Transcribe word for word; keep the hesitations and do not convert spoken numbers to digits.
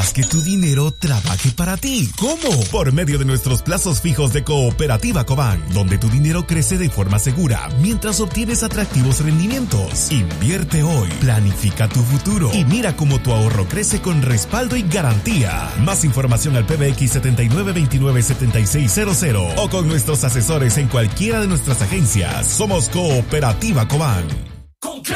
Haz que tu dinero trabaje para ti. ¿Cómo? Por medio de nuestros plazos fijos de Cooperativa Cobán, donde tu dinero crece de forma segura mientras obtienes atractivos rendimientos. Invierte hoy, planifica tu futuro y mira cómo tu ahorro crece con respaldo y garantía. Más información al P B X siete nueve dos nueve siete seis cero cero o con nuestros asesores en cualquiera de nuestras agencias. Somos Cooperativa Cobán.